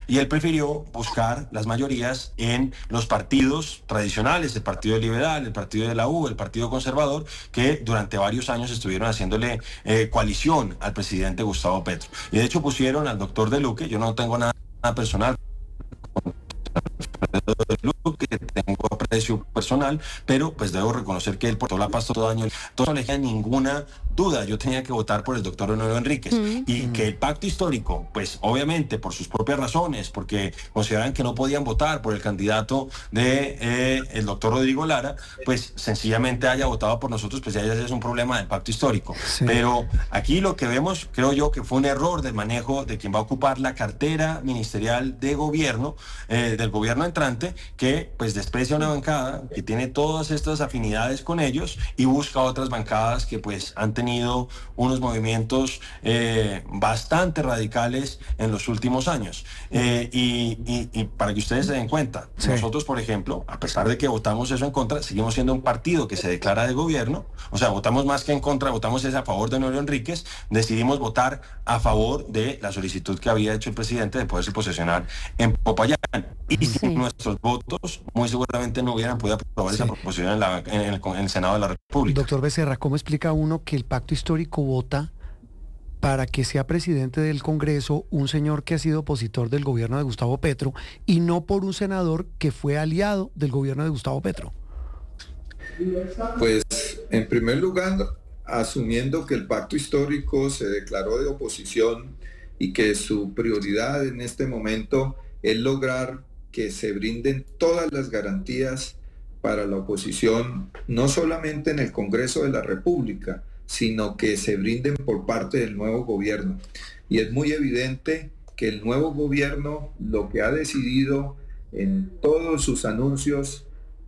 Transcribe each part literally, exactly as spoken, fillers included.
y él prefirió buscar las mayorías en los partidos tradicionales, el Partido Liberal, el Partido de la U, el Partido Conservador, que durante varios años estuvieron haciéndole eh, coalición al presidente Gustavo Petro. Y de hecho pusieron al doctor De Luque, yo no tengo nada, nada personal, que tengo aprecio personal, pero pues debo reconocer que él por toda la paz todo año, todo no le queda ninguna duda, yo tenía que votar por el doctor Honorio Enríquez, mm. y que el pacto histórico, pues obviamente por sus propias razones, porque consideraban que no podían votar por el candidato de eh, el doctor Rodrigo Lara, pues sencillamente haya votado por nosotros, pues ya es un problema del pacto histórico. Sí. Pero aquí lo que vemos, creo yo, que fue un error del manejo de quien va a ocupar la cartera ministerial de gobierno, eh, del gobierno entrante, que pues desprecia una bancada que tiene todas estas afinidades con ellos y busca otras bancadas que pues han tenido unos movimientos eh, bastante radicales en los últimos años. Eh, y, y, y para que ustedes se den cuenta, sí. nosotros, por ejemplo, a pesar de que votamos eso en contra, seguimos siendo un partido que se declara de gobierno, o sea, votamos más que en contra, votamos es a favor de Honorio Enríquez, decidimos votar a favor de la solicitud que había hecho el presidente de poderse posesionar en Popayán. Y sí. sin nuestros votos, muy seguramente no hubieran podido aprobar sí. esa proposición en, la, en, el, en el Senado de la República. Doctor Becerra, ¿cómo explica uno que el pacto histórico vota para que sea presidente del Congreso un señor que ha sido opositor del gobierno de Gustavo Petro y no por un senador que fue aliado del gobierno de Gustavo Petro? Pues, en primer lugar, asumiendo que el pacto histórico se declaró de oposición y que su prioridad en este momento es lograr que se brinden todas las garantías para la oposición, no solamente en el Congreso de la República, sino que se brinden por parte del nuevo gobierno. Y es muy evidente que el nuevo gobierno lo que ha decidido en todos sus anuncios,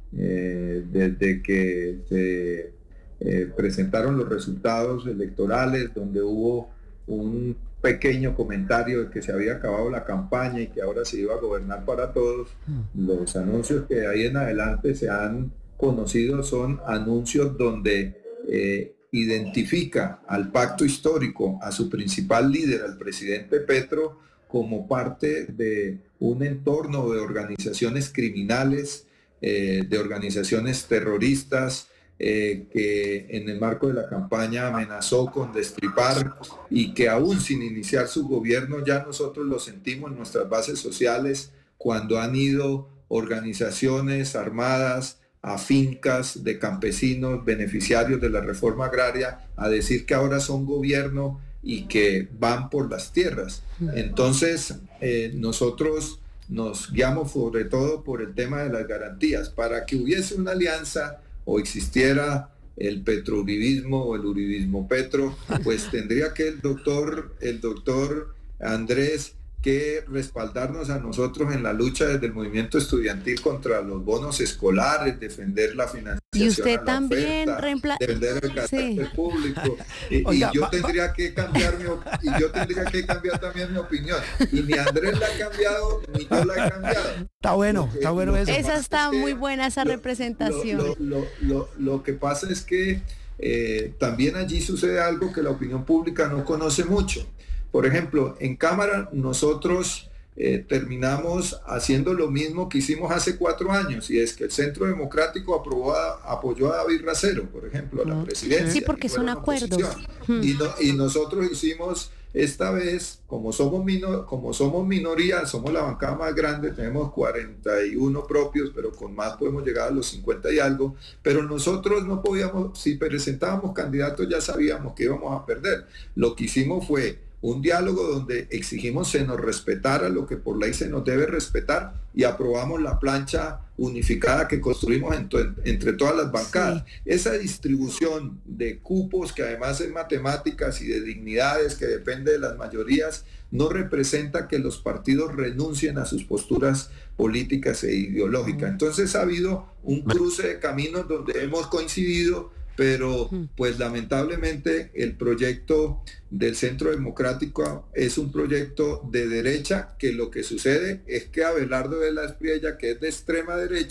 eh, desde que se eh, presentaron los resultados electorales, donde hubo un pequeño comentario de que se había acabado la campaña y que ahora se iba a gobernar para todos, los anuncios que de ahí en adelante se han conocido son anuncios donde eh, identifica al pacto histórico, a su principal líder, al presidente Petro, como parte de un entorno de organizaciones criminales, eh, de organizaciones terroristas, Eh, que en el marco de la campaña amenazó con destripar y que aún sin iniciar su gobierno ya nosotros lo sentimos en nuestras bases sociales cuando han ido organizaciones armadas a fincas de campesinos beneficiarios de la reforma agraria a decir que ahora son gobierno y que van por las tierras. Entonces eh, nosotros nos guiamos sobre todo por el tema de las garantías. Para que hubiese una alianza o existiera el petrouribismo o el uribismo petro, pues tendría que el doctor, el doctor Andrés que respaldarnos a nosotros en la lucha desde el movimiento estudiantil contra los bonos escolares, defender la financiación. Y usted a la también oferta, reempla... defender el carácter sí. público. Y, Oiga, y yo va, tendría va. que cambiar mi y yo tendría que cambiar también mi opinión. Y ni Andrés la ha cambiado, ni yo la he cambiado. Está bueno, que, está bueno eso. Esa está es que muy buena esa lo, representación. Lo, lo, lo, lo, lo que pasa es que eh, también allí sucede algo que la opinión pública no conoce mucho. Por ejemplo, en Cámara nosotros Eh, terminamos haciendo lo mismo que hicimos hace cuatro años, y es que el Centro Democrático aprobó a, apoyó a David Racero, por ejemplo, a la presidencia. Sí, porque son acuerdos. Y, no, y nosotros hicimos esta vez, como somos, minor, como somos minoría, somos la bancada más grande, tenemos cuarenta y uno propios, pero con más podemos llegar a los cincuenta y algo, pero nosotros no podíamos, si presentábamos candidatos ya sabíamos que íbamos a perder. Lo que hicimos fue un diálogo donde exigimos se nos respetara lo que por ley se nos debe respetar y aprobamos la plancha unificada que construimos en to- entre todas las bancadas. Sí. Esa distribución de cupos, que además es matemáticas y de dignidades que depende de las mayorías, no representa que los partidos renuncien a sus posturas políticas e ideológicas. Entonces ha habido un cruce de caminos donde hemos coincidido, pero pues lamentablemente el proyecto del Centro Democrático es un proyecto de derecha, que lo que sucede es que Abelardo de la Espriella, que es de extrema derecha,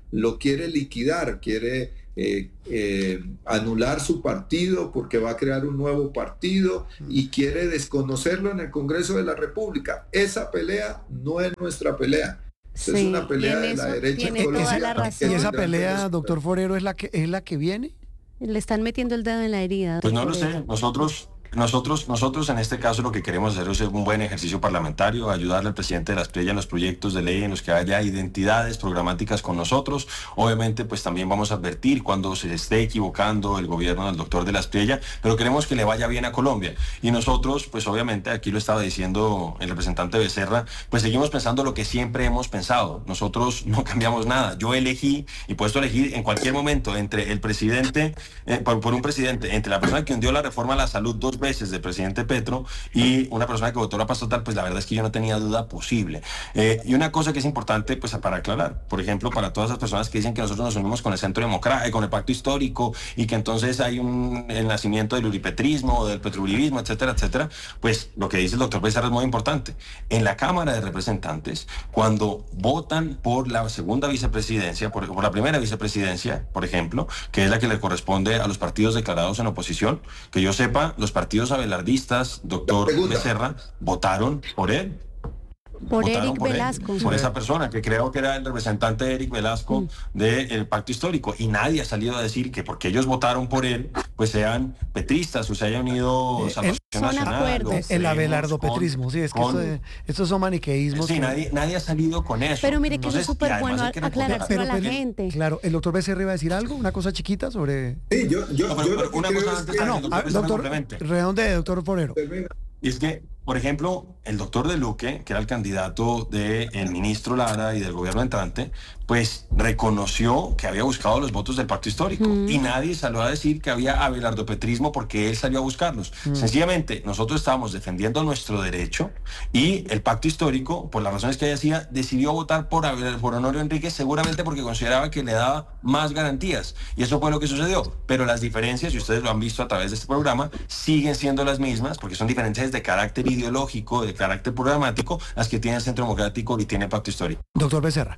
lo quiere liquidar, quiere eh, eh, anular su partido porque va a crear un nuevo partido y quiere desconocerlo en el Congreso de la República. Esa pelea no es nuestra pelea. Sí, Es una pelea de la derecha tiene en toda Colombia. la razón. ¿Y esa pelea, doctor Forero, es la que es la que viene? Le están metiendo el dedo en la herida. Pues no lo doctor. sé, nosotros, nosotros, nosotros en este caso lo que queremos hacer es un buen ejercicio parlamentario, ayudarle al presidente de la Espriella en los proyectos de ley en los que haya identidades programáticas con nosotros. Obviamente pues también vamos a advertir cuando se esté equivocando el gobierno del doctor de la Espriella, pero queremos que le vaya bien a Colombia. Y nosotros pues obviamente, aquí lo estaba diciendo el representante Becerra, pues seguimos pensando lo que siempre hemos pensado. Nosotros no cambiamos nada. Yo elegí, y puesto a elegir en cualquier momento entre el presidente, eh, por, por un presidente, entre la persona que hundió la reforma a la salud dos veces del presidente Petro y una persona que votó la paz total, pues la verdad es que yo no tenía duda posible. Eh, y una cosa que es importante pues para aclarar, por ejemplo, para todas esas personas que dicen que nosotros nos unimos con el Centro Democrático, con el Pacto Histórico y que entonces hay un el nacimiento del uripetrismo, del petrouribismo, etcétera, etcétera, pues lo que dice el doctor Becerra es muy importante. En la Cámara de Representantes, cuando votan por la segunda vicepresidencia, por, por la primera vicepresidencia, por ejemplo, que es la que le corresponde a los partidos declarados en oposición, que yo sepa, los partidos abelardistas, doctor Becerra, votaron por él. Por Votaron Eric por él, Velasco. por esa persona que creo que era el representante de Eric Velasco Mm. del Pacto Histórico, y nadie ha salido a decir que porque ellos votaron por él pues sean petristas o se hayan unido Eh, Salvación son Nacional, acuerdos. o El Podemos, abelardopetrismo, sí, es que con- esto- estos son maniqueísmos. sí, que- nadie, nadie ha salido con eso. Pero mire que eso es Entonces, y súper además bueno hay que recordar- aclarárselo a la pero- gente. Claro, el doctor Becerra iba a decir algo, una cosa chiquita sobre... Sí, yo, yo, No, pero- yo pero lo que una creo cosa es antes que- Ah, no, doctor ah, Becerra doctor, complemente. redondee, doctor Forero. Termina. Y es que, por ejemplo, el doctor De Luque, que era el candidato del ministro Lara y del gobierno entrante, pues reconoció que había buscado los votos del Pacto Histórico. Mm. Y nadie salió a decir que había abelardopetrismo porque él salió a buscarlos. Sencillamente, nosotros estábamos defendiendo nuestro derecho y el Pacto Histórico, por las razones que ella decía, decidió votar por, Abel- por Honorio Enríquez, seguramente porque consideraba que le daba más garantías. Y eso fue lo que sucedió. Pero las diferencias, y ustedes lo han visto a través de este programa, siguen siendo las mismas, porque son diferencias de carácter ideológico, de carácter programático, las que tiene el Centro Democrático y tiene el Pacto Histórico. Doctor Becerra.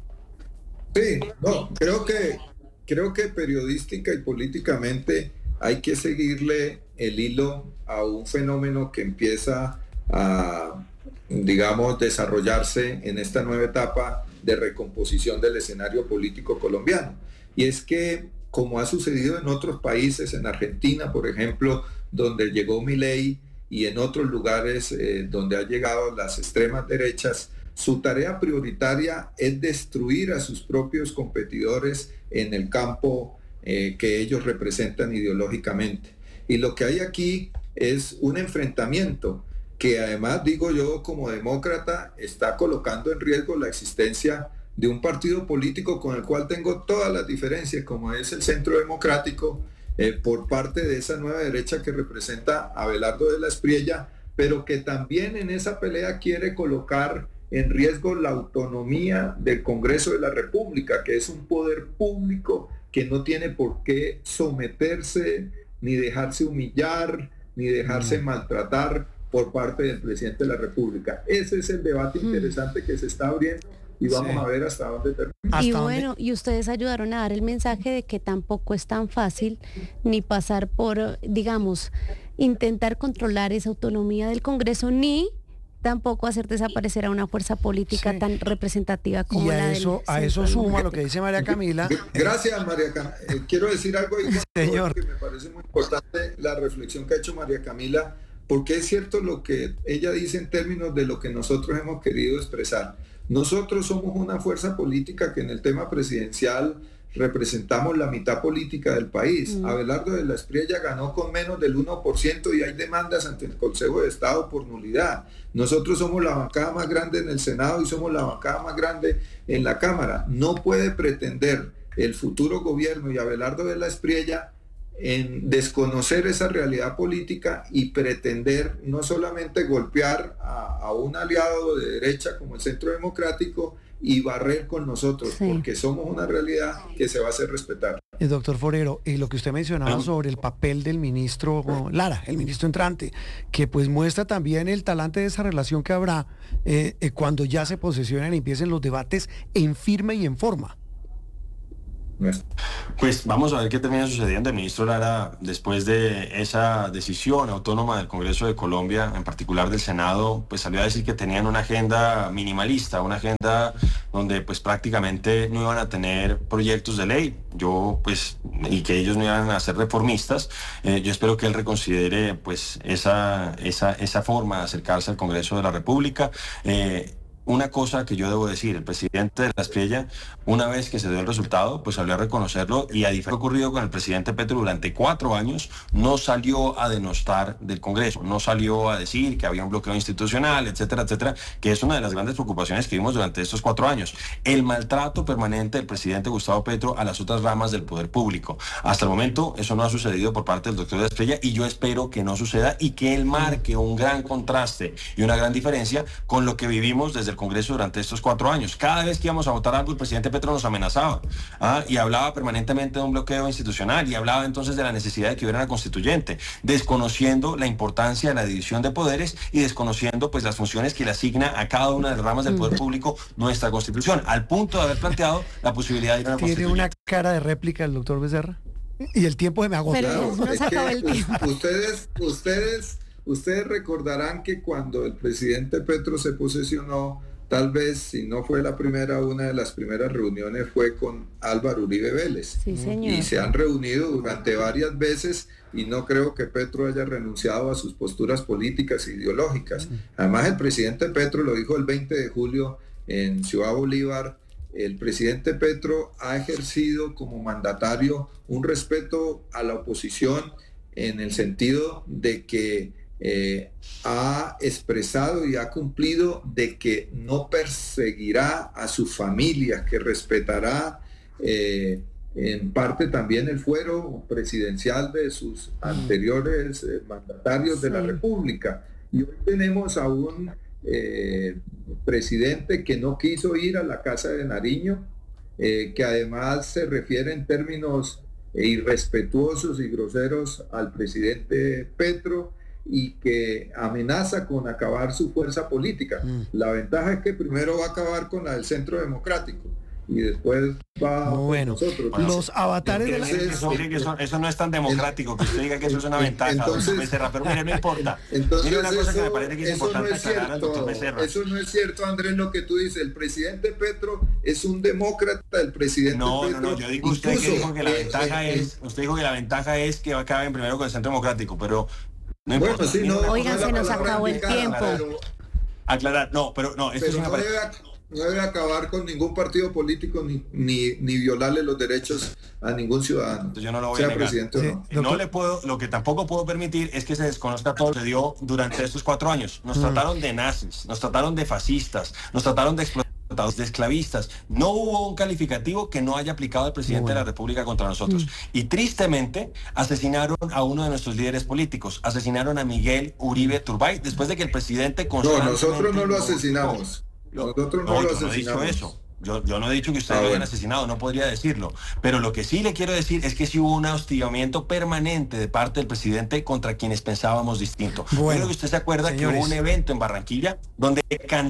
Sí, no, creo que, creo que periodística y políticamente hay que seguirle el hilo a un fenómeno que empieza a, digamos, desarrollarse en esta nueva etapa de recomposición del escenario político colombiano. Y es que, como ha sucedido en otros países, en Argentina, por ejemplo, donde llegó Milei, y en otros lugares eh, donde han llegado las extremas derechas, su tarea prioritaria es destruir a sus propios competidores en el campo eh, que ellos representan ideológicamente. Y lo que hay aquí es un enfrentamiento que además, digo yo como demócrata, está colocando en riesgo la existencia de un partido político con el cual tengo todas las diferencias, como es el Centro Democrático, eh, por parte de esa nueva derecha que representa a Abelardo de la Espriella, pero que también en esa pelea quiere colocar en riesgo la autonomía del Congreso de la República, que es un poder público que no tiene por qué someterse, ni dejarse humillar, ni dejarse mm. maltratar por parte del presidente de la República. Ese es el debate mm. interesante que se está abriendo y vamos sí. a ver hasta dónde termina. Y bueno, y ustedes ayudaron a dar el mensaje de que tampoco es tan fácil ni pasar por, digamos, intentar controlar esa autonomía del Congreso, ni tampoco hacer desaparecer a una fuerza política sí. tan representativa como y a la eso, del a eso suma lo que dice María Camila. Gracias, María Camila. Eh, quiero decir algo ahí, señor, que me parece muy importante la reflexión que ha hecho María Camila, porque es cierto lo que ella dice en términos de lo que nosotros hemos querido expresar. Nosotros somos una fuerza política que en el tema presidencial representamos la mitad política del país. Mm. Abelardo de la Espriella ganó con menos del uno por ciento y hay demandas ante el Consejo de Estado por nulidad. Nosotros somos la bancada más grande en el Senado y somos la bancada más grande en la Cámara. No puede pretender el futuro gobierno y Abelardo de la Espriella en desconocer esa realidad política y pretender no solamente golpear a, a un aliado de derecha como el Centro Democrático y barrer con nosotros, sí. porque somos una realidad que se va a hacer respetar. El doctor Forero, y lo que usted mencionaba sobre el papel del ministro Lara, el ministro entrante, que pues muestra también el talante de esa relación que habrá eh, eh, cuando ya se posesionen y empiecen los debates en firme y en forma. Pues vamos a ver qué termina sucediendo. El ministro Lara, después de esa decisión autónoma del Congreso de Colombia, en particular del Senado, pues salió a decir que tenían una agenda minimalista, una agenda donde pues prácticamente no iban a tener proyectos de ley. Yo pues, y que ellos no iban a ser reformistas. Eh, yo espero que él reconsidere pues esa, esa, esa forma de acercarse al Congreso de la República. Eh, Una cosa que yo debo decir, el presidente de la Espriella, una vez que se dio el resultado, pues salió a reconocerlo, y a diferencia de lo ocurrido con el presidente Petro durante cuatro años, no salió a denostar del Congreso, no salió a decir que había un bloqueo institucional, etcétera, etcétera, que es una de las grandes preocupaciones que vimos durante estos cuatro años. El maltrato permanente del presidente Gustavo Petro a las otras ramas del poder público. Hasta el momento eso no ha sucedido por parte del doctor de la Espriella, y yo espero que no suceda y que él marque un gran contraste y una gran diferencia con lo que vivimos desde el Congreso durante estos cuatro años. Cada vez que íbamos a votar algo, el presidente Petro nos amenazaba, ¿ah? y hablaba permanentemente de un bloqueo institucional, y hablaba entonces de la necesidad de que hubiera una constituyente, desconociendo la importancia de la división de poderes y desconociendo pues las funciones que le asigna a cada una de las ramas del poder público nuestra Constitución, al punto de haber planteado la posibilidad de ir a una constituyente. ¿Tiene una cara de réplica el doctor Becerra? Y el tiempo se me agotó. Pero Claro, nos es acabó que el tiempo. Ustedes, ustedes, ustedes recordarán que cuando el presidente Petro se posesionó, tal vez, si no fue la primera, una de las primeras reuniones fue con Álvaro Uribe Vélez. Sí, señor. Y se han reunido durante varias veces, y no creo que Petro haya renunciado a sus posturas políticas e ideológicas. Además, el presidente Petro lo dijo el veinte de julio en Ciudad Bolívar. El presidente Petro ha ejercido como mandatario un respeto a la oposición, en el sentido de que Eh, ha expresado y ha cumplido de que no perseguirá a su familia, que respetará eh, en parte también el fuero presidencial de sus anteriores eh, mandatarios de la República. Y hoy tenemos a un eh, presidente que no quiso ir a la Casa de Nariño, eh, que además se refiere en términos eh, irrespetuosos y groseros al presidente Petro, y que amenaza con acabar su fuerza política. Mm. La ventaja es que primero va a acabar con la del Centro Democrático y después va bueno, con nosotros. Bueno, los avatares de la... Eso, mire que eso, eso no es tan democrático, que usted diga que eso es una ventaja, entonces, doctor Becerra, pero mire, no importa. Entonces, mire una cosa eso, que me parece que es importante no es aclarar cierto, al doctor Becerra. Eso no es cierto, Andrés, lo que tú dices. El presidente Petro es un demócrata, el presidente no, Petro... No, no, yo digo usted incluso, que dijo que la eh, ventaja eh, es, usted dijo que la ventaja es que va a acabar primero con el Centro Democrático, pero... No bueno, sí, no, Oigan, se nos acabó el tiempo. Pero, aclarar, no, pero no, esto pero es una no, debe, no debe acabar con ningún partido político ni, ni, ni violarle los derechos a ningún ciudadano. Yo no lo voy sea a negar. presidente Sí, o no. No le puedo, lo que tampoco puedo permitir es que se desconozca todo lo que dio durante estos cuatro años. Nos mm. trataron de nazis, nos trataron de fascistas, nos trataron de explotadores, de esclavistas. No hubo un calificativo que no haya aplicado el presidente bueno. de la República contra nosotros. Mm. Y tristemente asesinaron a uno de nuestros líderes políticos, asesinaron a Miguel Uribe Turbay, después de que el presidente... No, nosotros no lo asesinamos. Lo, nosotros no, no lo yo asesinamos. No he dicho eso. Yo, yo no he dicho que ustedes ah, lo bueno. hayan asesinado, no podría decirlo. Pero lo que sí le quiero decir es que sí hubo un hostigamiento permanente de parte del presidente contra quienes pensábamos distinto. Bueno, creo que usted se acuerda señores. que hubo un evento en Barranquilla donde cantó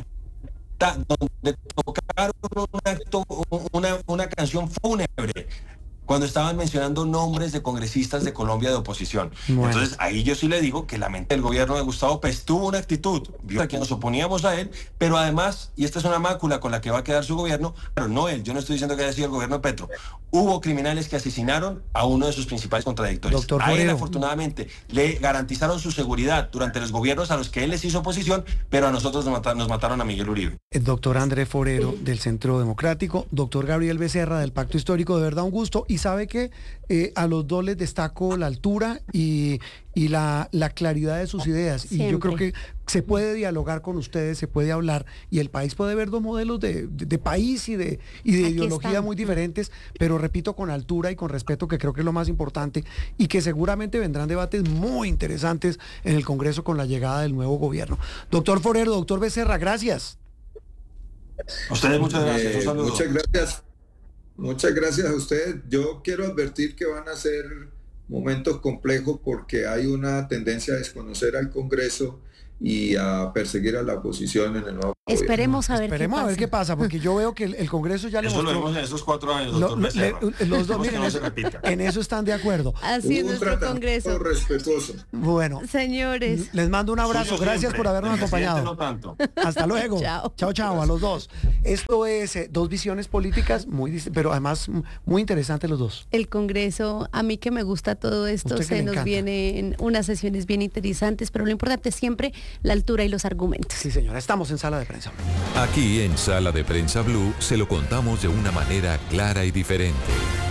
donde tocaron un acto, una, una canción fúnebre cuando estaban mencionando nombres de congresistas de Colombia de oposición. Bueno. Entonces ahí yo sí le digo que la mente del gobierno de Gustavo Petro tuvo una actitud, vio a que nos oponíamos a él, pero además, y esta es una mácula con la que va a quedar su gobierno, pero no él, yo no estoy diciendo que haya sido el gobierno de Petro, hubo criminales que asesinaron a uno de sus principales contradictores. Doctor a él afortunadamente le garantizaron su seguridad durante los gobiernos a los que él les hizo oposición, pero a nosotros nos mataron, nos mataron a Miguel Uribe. El doctor Andrés Forero del Centro Democrático, doctor Gabriel Becerra del Pacto Histórico, de verdad un gusto. Y sabe que eh, a los dos les destaco la altura y, y la, la claridad de sus ideas. Siempre. Y yo creo que se puede dialogar con ustedes, se puede hablar, y el país puede ver dos modelos de, de, de país y de, y de ideología están. muy diferentes, pero repito, con altura y con respeto, que creo que es lo más importante, y que seguramente vendrán debates muy interesantes en el Congreso con la llegada del nuevo gobierno. Doctor Forero, doctor Becerra, gracias. A ustedes muchas gracias. Eh, Un saludo. Muchas gracias. Muchas gracias a ustedes. Yo quiero advertir que van a ser momentos complejos porque hay una tendencia a desconocer al Congreso y a perseguir a la oposición en el nuevo Esperemos a ver Esperemos qué a ver pasa. qué pasa, porque yo veo que el, el Congreso ya le Eso lo mostró... vemos en esos cuatro años, Lo- doctor lo- Becerra. le- los dos, Esperemos que miren, no eso- se repita. en eso están de acuerdo. Así Hubo es un nuestro tratamiento Congreso. respetuoso. Bueno, Señores, les mando un abrazo. Suyo Gracias siempre, por habernos del presidente acompañado. no tanto. Hasta luego. Chao. Chao, chao, a los dos. Esto es eh, dos visiones políticas, muy dist- pero además mm, muy interesantes los dos. el Congreso, a mí que me gusta todo esto, Usted que le se nos encanta. vienen unas sesiones bien interesantes, pero lo importante es siempre la altura y los argumentos. Sí, señora, estamos en Sala de Prensa. Aquí en Sala de Prensa Blue se lo contamos de una manera clara y diferente.